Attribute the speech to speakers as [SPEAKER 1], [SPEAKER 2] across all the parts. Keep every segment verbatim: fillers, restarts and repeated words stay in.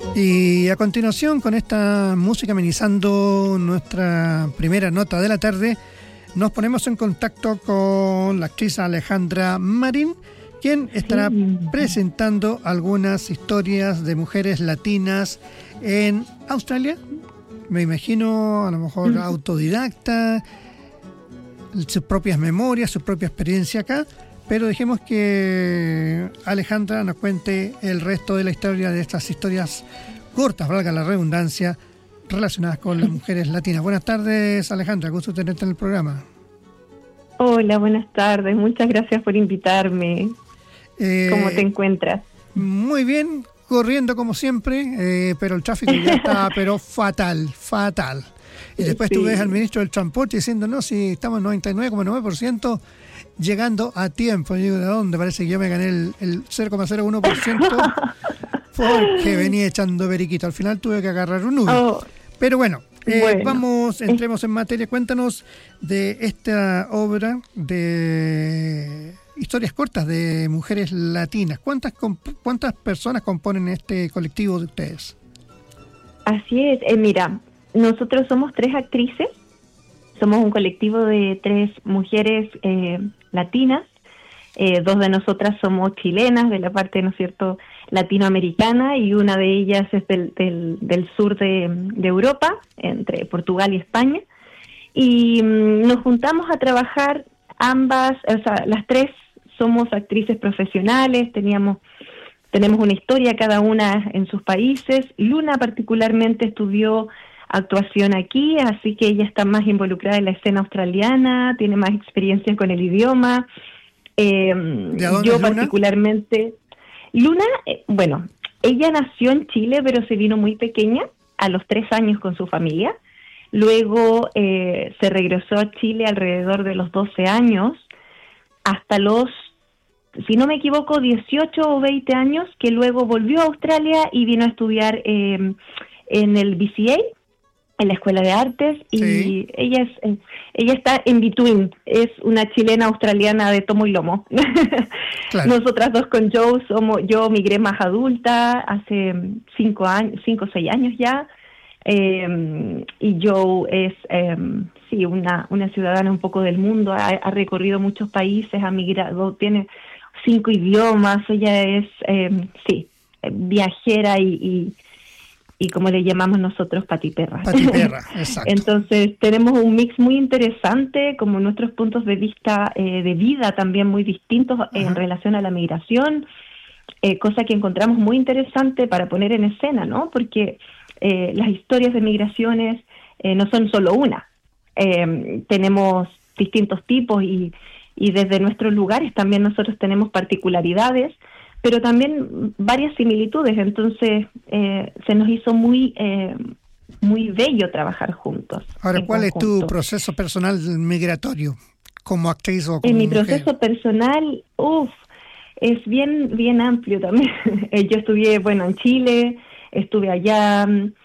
[SPEAKER 1] Y a continuación, con esta música amenizando nuestra primera nota de la tarde, nos ponemos en contacto con la actriz Alejandra Marín, quien estará sí. presentando algunas historias de mujeres latinas en Australia. Me imagino, a lo mejor autodidacta, sus propias memorias, su propia experiencia acá, pero dejemos que Alejandra nos cuente el resto de la historia de estas historias cortas, valga la redundancia, relacionadas con las mujeres latinas. Buenas tardes, Alejandra, gusto tenerte en el programa.
[SPEAKER 2] Hola, buenas tardes, muchas gracias por invitarme. Eh, ¿Cómo te encuentras?
[SPEAKER 1] Muy bien, corriendo como siempre, eh, pero el tráfico ya está pero fatal, fatal. Y después sí. tú ves al ministro del Transporte diciendo, no, si estamos en noventa y nueve coma nueve por ciento llegando a tiempo. Y digo, ¿de dónde? Parece que yo me gané el, el cero coma cero uno por ciento porque venía echando periquito. Al final tuve que agarrar un Uber. Oh. Pero bueno, eh, bueno, vamos, entremos en materia. Cuéntanos de esta obra de historias cortas de mujeres latinas. ¿Cuántas cuántas personas componen este colectivo de ustedes?
[SPEAKER 2] Así es. Eh, mira, nosotros somos tres actrices. Somos un colectivo de tres mujeres eh, latinas. Eh, dos de nosotras somos chilenas, de la parte, ¿no es cierto?, latinoamericana, y una de ellas es del, del, del sur de, de Europa, entre Portugal y España. Y mm, nos juntamos a trabajar ambas, o sea, las tres somos actrices profesionales, teníamos, tenemos una historia cada una en sus países. Luna particularmente estudió actuación aquí, así que ella está más involucrada en la escena australiana, tiene más experiencia con el idioma. Eh, yo
[SPEAKER 1] Luna?
[SPEAKER 2] particularmente... Luna, eh, bueno, ella nació en Chile, pero se vino muy pequeña, a los tres años con su familia. Luego eh, se regresó a Chile alrededor de los doce años, hasta los, si no me equivoco, dieciocho o veinte años, que luego volvió a Australia y vino a estudiar eh, en el B C A, en la Escuela de Artes, y sí. ella es ella está en between, es una chilena australiana de tomo y lomo. Claro. Nosotras dos con Joe somos, yo migré más adulta hace cinco años, cinco o seis años ya, eh, y Joe es eh, sí una una ciudadana un poco del mundo, ha, ha recorrido muchos países, ha migrado, tiene cinco idiomas, ella es eh, sí viajera y, y y como le llamamos nosotros, patiperra.
[SPEAKER 1] Patiperra, exacto.
[SPEAKER 2] Entonces, tenemos un mix muy interesante, como nuestros puntos de vista eh, de vida también muy distintos uh-huh. en relación a la migración, eh, cosa que encontramos muy interesante para poner en escena, ¿no? Porque eh, las historias de migraciones eh, no son solo una. Eh, tenemos distintos tipos y, y desde nuestros lugares también nosotros tenemos particularidades, pero también varias similitudes, entonces eh, se nos hizo muy eh, muy bello trabajar juntos.
[SPEAKER 1] Ahora, ¿cuál conjunto. es tu proceso personal migratorio como actriz o como
[SPEAKER 2] En mi
[SPEAKER 1] mujer?
[SPEAKER 2] proceso personal, uff, es bien bien amplio también. Yo estudié, bueno, en Chile, estuve allá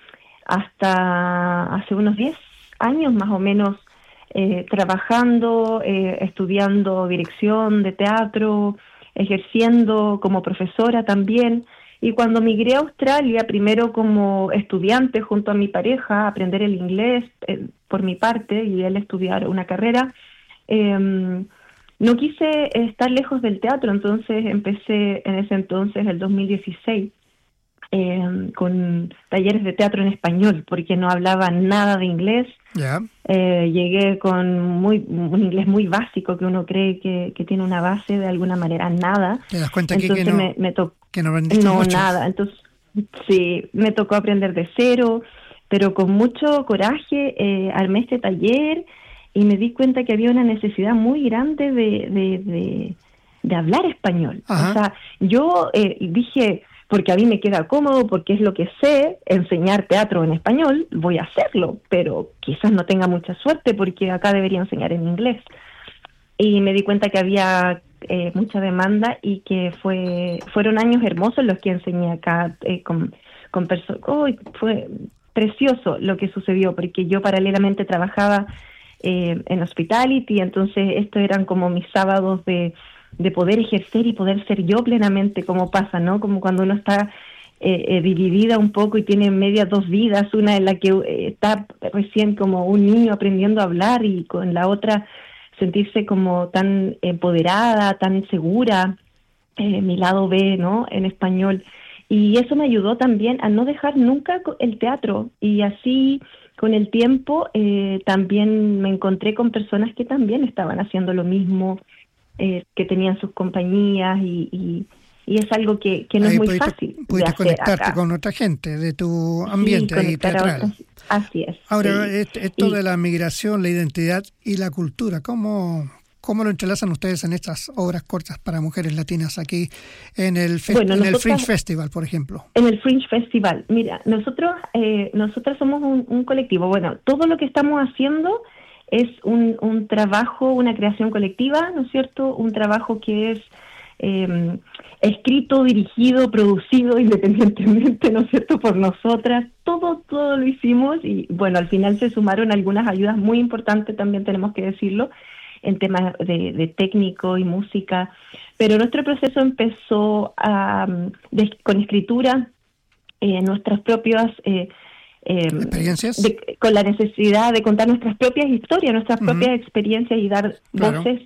[SPEAKER 2] hasta hace unos diez años más o menos, eh, trabajando, eh, estudiando dirección de teatro, ejerciendo como profesora también, y cuando migré a Australia, primero como estudiante junto a mi pareja, aprender el inglés eh, por mi parte, y él estudiar una carrera, eh, no quise estar lejos del teatro, entonces empecé en ese entonces, el dos mil dieciséis, eh, con talleres de teatro en español, porque no hablaba nada de inglés.
[SPEAKER 1] Yeah.
[SPEAKER 2] Eh, llegué con muy un inglés muy básico, que uno cree que, que tiene una base, de alguna manera nada.
[SPEAKER 1] ¿Te das cuenta
[SPEAKER 2] entonces
[SPEAKER 1] aquí que no,
[SPEAKER 2] me, me to-
[SPEAKER 1] que no,
[SPEAKER 2] no
[SPEAKER 1] mucho?
[SPEAKER 2] nada, entonces sí, me tocó aprender de cero, pero con mucho coraje eh, armé este taller y me di cuenta que había una necesidad muy grande de, de, de, de hablar español.
[SPEAKER 1] Ajá.
[SPEAKER 2] O sea, yo eh, dije, porque a mí me queda cómodo, porque es lo que sé, enseñar teatro en español, voy a hacerlo, pero quizás no tenga mucha suerte porque acá debería enseñar en inglés. Y me di cuenta que había eh, mucha demanda y que fue fueron años hermosos los que enseñé acá eh, con, con personas. Oh, fue precioso lo que sucedió, porque yo paralelamente trabajaba eh, en hospitality, entonces estos eran como mis sábados de... de poder ejercer y poder ser yo plenamente, como pasa, ¿no? Como cuando uno está eh, eh, dividida un poco y tiene medias dos vidas, una en la que eh, está recién como un niño aprendiendo a hablar y con la otra sentirse como tan empoderada, tan segura, eh, mi lado B, ¿no?, en español. Y eso me ayudó también a no dejar nunca el teatro, y así con el tiempo eh, también me encontré con personas que también estaban haciendo lo mismo, eh, que tenían sus compañías y, y, y es algo que, que no
[SPEAKER 1] Ahí
[SPEAKER 2] es muy
[SPEAKER 1] pudiste,
[SPEAKER 2] fácil de
[SPEAKER 1] pudiste
[SPEAKER 2] hacer
[SPEAKER 1] conectarte
[SPEAKER 2] acá.
[SPEAKER 1] con otra gente de tu ambiente
[SPEAKER 2] Sí,
[SPEAKER 1] ahí teatral.
[SPEAKER 2] Otras, así es.
[SPEAKER 1] Ahora,
[SPEAKER 2] Sí.
[SPEAKER 1] esto
[SPEAKER 2] Y,
[SPEAKER 1] de la migración, la identidad y la cultura, ¿cómo, cómo lo entrelazan ustedes en estas obras cortas para mujeres latinas aquí en el, fest-
[SPEAKER 2] bueno,
[SPEAKER 1] en el
[SPEAKER 2] nosotras,
[SPEAKER 1] Fringe Festival, por ejemplo?
[SPEAKER 2] En el Fringe Festival, mira, nosotros eh, nosotros somos un, un colectivo. Bueno, todo lo que estamos haciendo es un, un trabajo, una creación colectiva, ¿no es cierto? Un trabajo que es eh, escrito, dirigido, producido independientemente, ¿no es cierto?, por nosotras. Todo, todo lo hicimos y, bueno, al final se sumaron algunas ayudas muy importantes, también tenemos que decirlo, en temas de, de técnico y música, pero nuestro proceso empezó a, de, con escritura, eh, nuestras propias, eh, eh,
[SPEAKER 1] ¿Experiencias?
[SPEAKER 2] de, con la necesidad de contar nuestras propias historias, nuestras uh-huh. propias experiencias y dar claro. voces,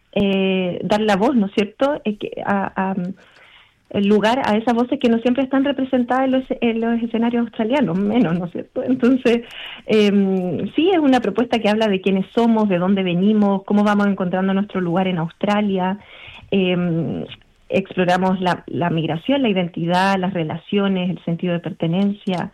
[SPEAKER 2] eh, dar la voz, ¿no es cierto?, eh, que, a, a, el lugar a esas voces que no siempre están representadas en los, en los escenarios australianos, menos, ¿no es cierto? Entonces, eh, sí es una propuesta que habla de quiénes somos, de dónde venimos, cómo vamos encontrando nuestro lugar en Australia. Eh, exploramos la, la migración, la identidad, las relaciones, el sentido de pertenencia.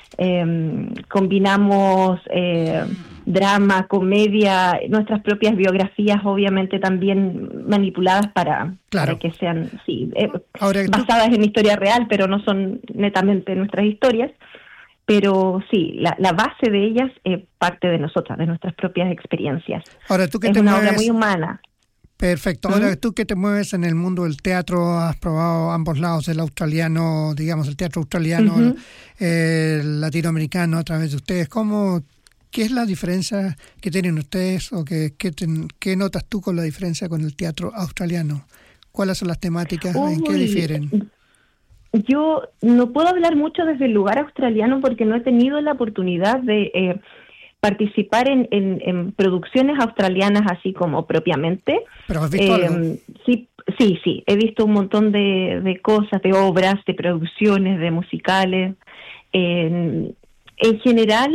[SPEAKER 2] Eh, combinamos eh, drama, comedia, nuestras propias biografías, obviamente también manipuladas para, claro. para que sean sí, eh, Ahora, basadas en historia real, pero no son netamente nuestras historias. Pero sí, la, la base de ellas es parte de nosotras, de nuestras propias experiencias.
[SPEAKER 1] Ahora, ¿tú que
[SPEAKER 2] es
[SPEAKER 1] te
[SPEAKER 2] una
[SPEAKER 1] mueves...
[SPEAKER 2] obra muy humana.
[SPEAKER 1] Perfecto. Ahora, ¿Mm? Tú que te mueves en el mundo del teatro, has probado ambos lados, el australiano, digamos, el teatro australiano, uh-huh. el latinoamericano a través de ustedes. ¿Cómo, qué es la diferencia que tienen ustedes o que, que ten, qué notas tú con la diferencia con el teatro australiano? ¿Cuáles son las temáticas? Uy, ¿en qué difieren?
[SPEAKER 2] Yo no puedo hablar mucho desde el lugar australiano porque no he tenido la oportunidad de... Eh, participar en, en, en producciones australianas así como propiamente.
[SPEAKER 1] ¿Pero has visto
[SPEAKER 2] eh,
[SPEAKER 1] algo?
[SPEAKER 2] Sí, sí, sí, he visto un montón de, de cosas, de obras, de producciones, de musicales. Eh, en general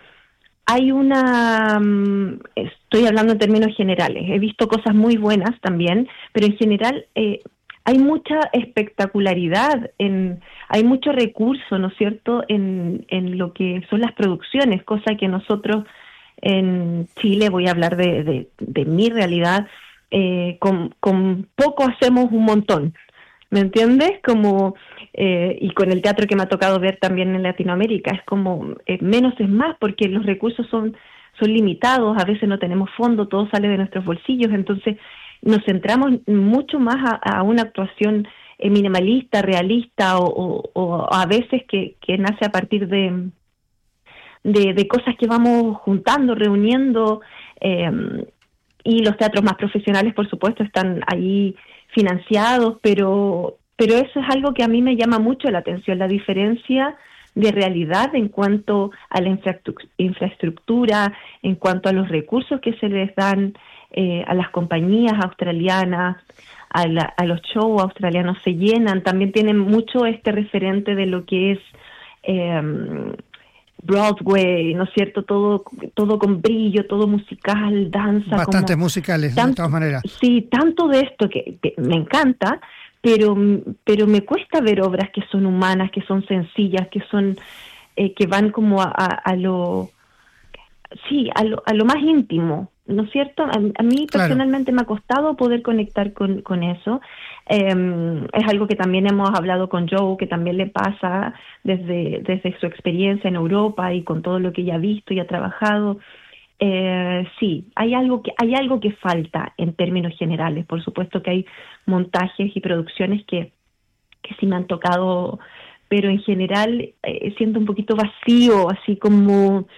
[SPEAKER 2] hay una, estoy hablando en términos generales, he visto cosas muy buenas también, pero en general eh, hay mucha espectacularidad, en, hay mucho recurso, ¿no es cierto?, en, en lo que son las producciones, cosa que nosotros en Chile, voy a hablar de, de, de mi realidad, eh, con, con poco hacemos un montón, ¿me entiendes? Como eh, y con el teatro que me ha tocado ver también en Latinoamérica, es como eh, menos es más, porque los recursos son, son limitados, a veces no tenemos fondo, todo sale de nuestros bolsillos, entonces nos centramos mucho más a, a una actuación eh, minimalista, realista o, o, o a veces que, que nace a partir de, de, de cosas que vamos juntando, reuniendo, eh, y los teatros más profesionales, por supuesto, están ahí financiados, pero, pero eso es algo que a mí me llama mucho la atención, la diferencia de realidad en cuanto a la infraestructura, en cuanto a los recursos que se les dan eh, a las compañías australianas, a, la, a los shows australianos se llenan, también tienen mucho este referente de lo que es eh, Broadway, ¿no es cierto? Todo todo con brillo, todo musical, danza.
[SPEAKER 1] Bastante
[SPEAKER 2] como,
[SPEAKER 1] musicales,
[SPEAKER 2] tanto,
[SPEAKER 1] de todas maneras.
[SPEAKER 2] Sí, tanto de esto que, que me encanta, pero pero me cuesta ver obras que son humanas, que son sencillas, que son eh, que van como a, a, a lo sí, a lo, a lo más íntimo, ¿no es cierto? A, a mí personalmente claro. me ha costado poder conectar con, con eso. Eh, es algo que también hemos hablado con Joe, que también le pasa desde, desde su experiencia en Europa y con todo lo que ella ha visto y ha trabajado. Eh, sí, hay algo que hay algo que falta en términos generales. Por supuesto que hay montajes y producciones que, que sí me han tocado, pero en general eh, siento un poquito vacío, así como...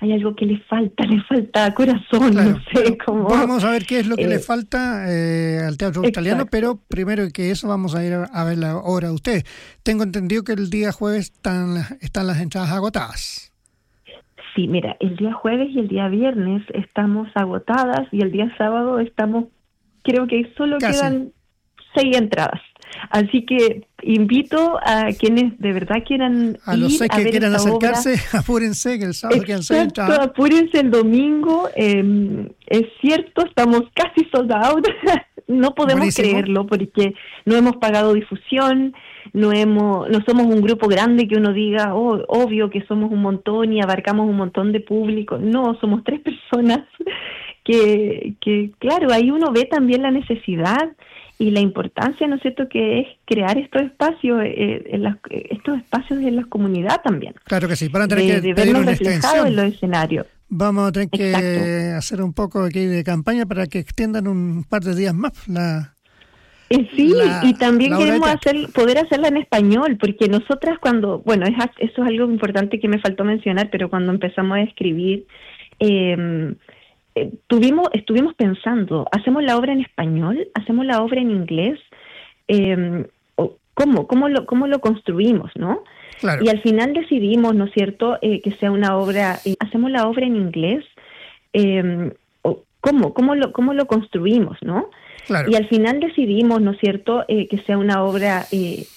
[SPEAKER 2] hay algo que le falta, le falta corazón,
[SPEAKER 1] Claro,
[SPEAKER 2] no sé cómo.
[SPEAKER 1] Vamos a ver qué es lo que
[SPEAKER 2] eh,
[SPEAKER 1] le falta eh, al teatro
[SPEAKER 2] exacto.
[SPEAKER 1] australiano, pero primero que eso vamos a ir a, a ver la obra de ustedes. Tengo entendido que el día jueves están, están las entradas agotadas.
[SPEAKER 2] Sí, mira, el día jueves y el día viernes estamos agotadas y el día sábado estamos, creo que solo
[SPEAKER 1] Casi.
[SPEAKER 2] quedan seis entradas. Así que invito a quienes de verdad quieran
[SPEAKER 1] A los
[SPEAKER 2] ir
[SPEAKER 1] seis
[SPEAKER 2] a
[SPEAKER 1] que
[SPEAKER 2] ver
[SPEAKER 1] quieran
[SPEAKER 2] esta
[SPEAKER 1] acercarse,
[SPEAKER 2] obra.
[SPEAKER 1] apúrense que el sábado quedan seis
[SPEAKER 2] Exacto,
[SPEAKER 1] entradas.
[SPEAKER 2] apúrense el domingo. Eh, es cierto, estamos casi sold out. No podemos
[SPEAKER 1] Buenísimo.
[SPEAKER 2] creerlo porque no hemos pagado difusión, no hemos, no somos un grupo grande que uno diga, oh, obvio que somos un montón y abarcamos un montón de público. No, somos tres personas que, que claro, ahí uno ve también la necesidad y la importancia, ¿no es cierto?, que es crear estos espacios, eh, en las, estos espacios en la comunidad también.
[SPEAKER 1] Claro que sí, para tener
[SPEAKER 2] De,
[SPEAKER 1] que
[SPEAKER 2] de
[SPEAKER 1] pedir
[SPEAKER 2] vernos
[SPEAKER 1] una
[SPEAKER 2] reflejados
[SPEAKER 1] extensión.
[SPEAKER 2] en los escenarios.
[SPEAKER 1] Vamos a tener que
[SPEAKER 2] Exacto.
[SPEAKER 1] hacer un poco aquí de campaña para que extiendan un par de días más la
[SPEAKER 2] Eh, sí,
[SPEAKER 1] la-
[SPEAKER 2] y también
[SPEAKER 1] la obra de
[SPEAKER 2] queremos
[SPEAKER 1] teatro.
[SPEAKER 2] hacer, poder hacerla en español, porque nosotras cuando, bueno, es, eso es algo importante que me faltó mencionar, pero cuando empezamos a escribir, eh, eh, tuvimos, estuvimos pensando, ¿hacemos la obra en español? ¿Hacemos la obra en inglés? Eh, o ¿Cómo? ¿Cómo lo, cómo lo construimos, no?
[SPEAKER 1] Claro.
[SPEAKER 2] Y al final decidimos, ¿no es cierto?, eh, que sea una obra, eh, ¿hacemos la obra en inglés? Eh, o ¿Cómo? ¿Cómo lo, cómo lo construimos, no?
[SPEAKER 1] Claro.
[SPEAKER 2] Y al final decidimos, ¿no es cierto?, eh, que sea una obra eh,